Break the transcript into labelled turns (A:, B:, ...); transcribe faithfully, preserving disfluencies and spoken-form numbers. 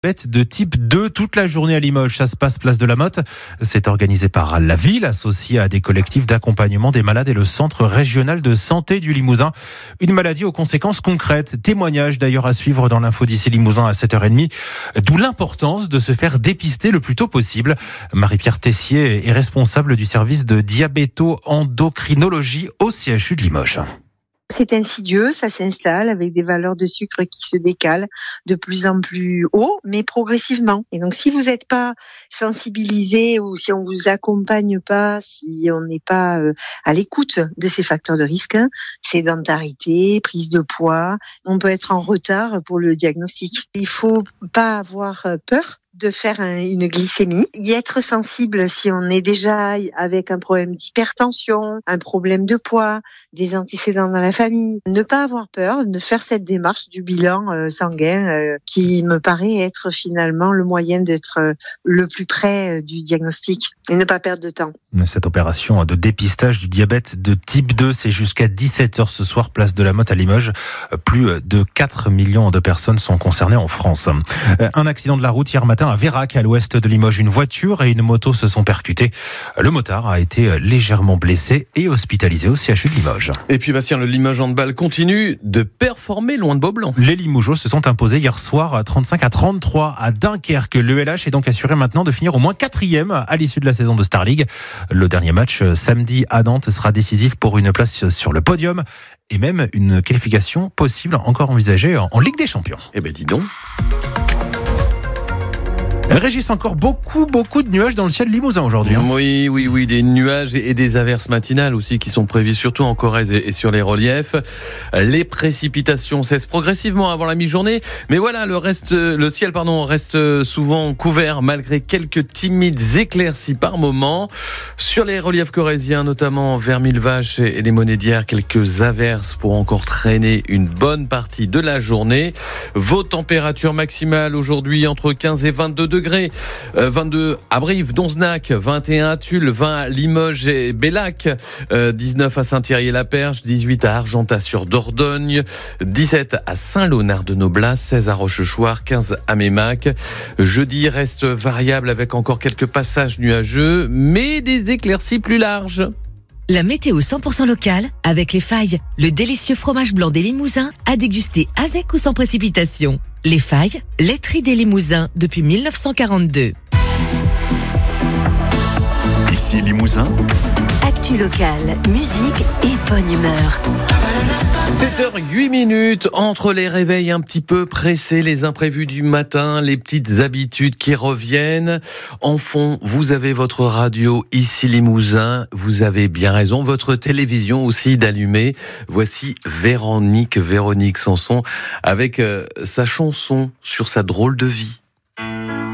A: Bête de type deux toute la journée à Limoges. Ça se passe place de la Motte. C'est organisé par la ville, associée à des collectifs d'accompagnement des malades et le centre régional de santé du Limousin. Une maladie aux conséquences concrètes. Témoignage d'ailleurs à suivre dans l'info d'ici Limousin à sept heures trente. D'où l'importance de se faire dépister le plus tôt possible. Marie-Pierre Tessier est responsable du service de diabéto-endocrinologie au C H U de Limoges.
B: C'est insidieux, ça s'installe avec des valeurs de sucre qui se décalent de plus en plus haut, mais progressivement. Et donc, si vous n'êtes pas sensibilisé ou si on vous accompagne pas, si on n'est pas euh, à l'écoute de ces facteurs de risque, hein, sédentarité, prise de poids, on peut être en retard pour le diagnostic. Il faut pas avoir peur de faire un, une glycémie, y être sensible si on est déjà avec un problème d'hypertension, un problème de poids, des antécédents dans la famille. Ne pas avoir peur de faire cette démarche du bilan euh, sanguin euh, qui me paraît être finalement le moyen d'être euh, le plus près euh, du diagnostic et ne pas perdre de temps.
A: Cette opération de dépistage du diabète de type deux, c'est jusqu'à dix-sept heures ce soir, place de la Motte à Limoges. Plus de quatre millions de personnes sont concernées en France. Un accident de la route hier matin à Vérac, à l'ouest de Limoges. Une voiture et une moto se sont percutées. Le motard a été légèrement blessé et hospitalisé au C H U de Limoges.
C: Et puis Bastien, le Limoges handball continue de performer loin de Beaublanc.
A: Les Limougeaux se sont imposés hier soir à trente-cinq à trente-trois à Dunkerque. Le L H est donc assuré maintenant de finir au moins quatrième à l'issue de la saison de Star League. Le dernier match samedi à Nantes sera décisif pour une place sur le podium et même une qualification possible encore envisagée en Ligue des Champions.
C: Eh ben dis donc.
A: Régis, encore beaucoup, beaucoup de nuages dans le ciel limousin aujourd'hui. Hein.
C: Oui, oui, oui, des nuages et des averses matinales aussi qui sont prévues surtout en Corrèze et sur les reliefs. Les précipitations cessent progressivement avant la mi-journée, mais voilà, le reste, le ciel, pardon, reste souvent couvert malgré quelques timides éclaircies par moment. Sur les reliefs corréziens, notamment vers Millevaches et les Monédières, quelques averses pour encore traîner une bonne partie de la journée. Vos températures maximales aujourd'hui entre quinze et vingt-deux degrés. vingt-deux à Brive, Donzenac, vingt et un à Tulle, vingt à Limoges et Bellac, dix-neuf à Saint-Thierry-la-Perche, dix-huit à Argentat-sur-Dordogne, dix-sept à Saint-Léonard-de-Noblat, seize à Rochechouart, quinze à Mémac. Jeudi reste variable avec encore quelques passages nuageux, mais des éclaircies plus larges.
D: La météo cent pour cent locale avec Les Failles, le délicieux fromage blanc des Limousins à déguster avec ou sans précipitation. Les Failles, laiterie des Limousins depuis dix-neuf cent quarante-deux.
E: Ici Limousin.
F: Actu locale, musique et bonne humeur.
C: sept heures huit minutes, entre les réveils un petit peu pressés, les imprévus du matin, les petites habitudes qui reviennent. En fond, vous avez votre radio ici Limousin, vous avez bien raison, votre télévision aussi d'allumer. Voici Véronique, Véronique Sanson avec euh, sa chanson sur sa drôle de vie.